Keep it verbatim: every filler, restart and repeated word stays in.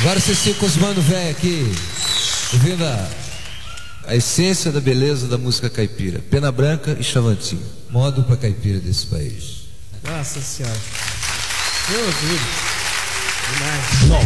Agora vocês ficam com os mano velho aqui, ouvindo a, a essência da beleza da música caipira. Pena Branca e Chavantinho. Modo pra caipira desse país. Nossa Senhora. Meu Deus. Demais.